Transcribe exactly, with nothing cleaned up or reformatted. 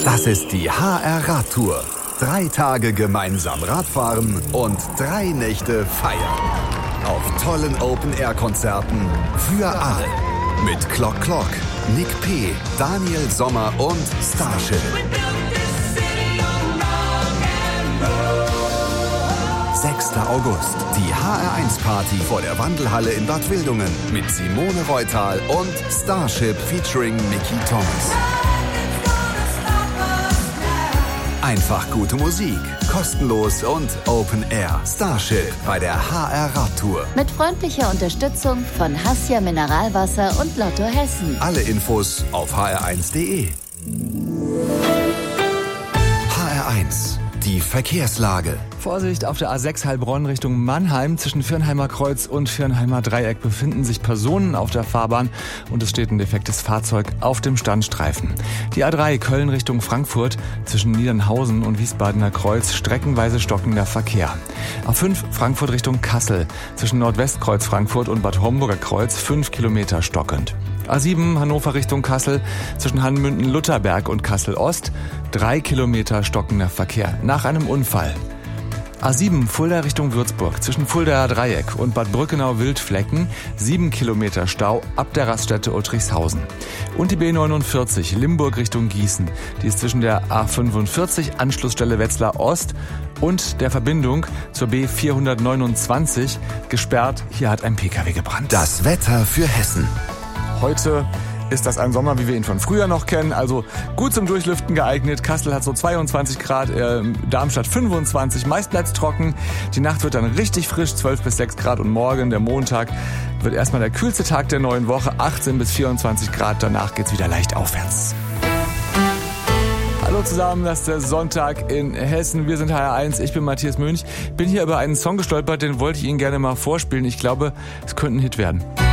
Das ist die H R Radtour. Drei Tage gemeinsam Radfahren und drei Nächte feiern. Auf tollen Open-Air-Konzerten für alle. Mit Clock Clock, Nick P., Daniel Sommer und Starship. sechster August, die H R eins Party vor der Wandelhalle in Bad Wildungen mit Simone Reutal und Starship featuring Mickey Thomas. Einfach gute Musik, kostenlos und Open Air. Starship bei der H R Radtour. Mit freundlicher Unterstützung von Hassia Mineralwasser und Lotto Hessen. Alle Infos auf h r eins punkt d e. H R eins, die Verkehrslage. Vorsicht, auf der A sechs Heilbronn Richtung Mannheim. Zwischen Viernheimer Kreuz und Viernheimer Dreieck befinden sich Personen auf der Fahrbahn und es steht ein defektes Fahrzeug auf dem Standstreifen. Die A drei Köln Richtung Frankfurt. Zwischen Niedernhausen und Wiesbadener Kreuz streckenweise stockender Verkehr. A fünf Frankfurt Richtung Kassel. Zwischen Nordwestkreuz Frankfurt und Bad Homburger Kreuz fünf Kilometer stockend. A sieben Hannover Richtung Kassel. Zwischen Hanmünden-Lutherberg und Kassel-Ost drei Kilometer stockender Verkehr nach einem Unfall. A sieben Fulda Richtung Würzburg. Zwischen Fuldaer Dreieck und Bad Brückenau-Wildflecken sieben Kilometer Stau ab der Raststätte Uttrichshausen. Und die B neunundvierzig Limburg Richtung Gießen. Die ist zwischen der A fünfundvierzig Anschlussstelle Wetzlar Ost und der Verbindung zur B vierhundertneunundzwanzig gesperrt. Hier hat ein Pkw gebrannt. Das Wetter für Hessen. Heute ist das ein Sommer, wie wir ihn von früher noch kennen, also gut zum Durchlüften geeignet. Kassel hat so zweiundzwanzig Grad, äh, Darmstadt fünfundzwanzig, meist bleibt's trocken. Die Nacht wird dann richtig frisch, zwölf bis sechs Grad und morgen, der Montag, wird erstmal der kühlste Tag der neuen Woche, achtzehn bis vierundzwanzig Grad, danach geht's wieder leicht aufwärts. Hallo zusammen, das ist der Sonntag in Hessen. Wir sind H R eins, ich bin Matthias Mönch. Bin hier über einen Song gestolpert, den wollte ich Ihnen gerne mal vorspielen. Ich glaube, es könnte ein Hit werden.